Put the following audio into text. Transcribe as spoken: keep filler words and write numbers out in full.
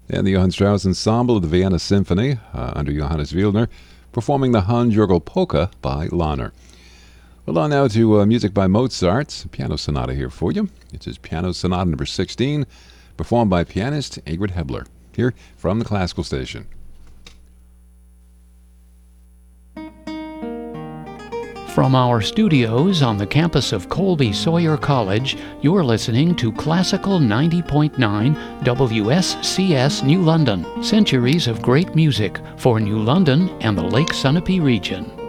And the Johann Strauss Ensemble of the Vienna Symphony, uh, under Johannes Wieldner, performing the Hans-Jürgel Polka by Lahner. Well, on now to uh, music by Mozart, piano sonata here for you. It's his piano sonata number sixteen, performed by pianist Ingrid Hebler, here from the Classical Station. From our studios on the campus of Colby Sawyer College, you're listening to Classical ninety point nine W S C S New London. Centuries of great music for New London and the Lake Sunapee region.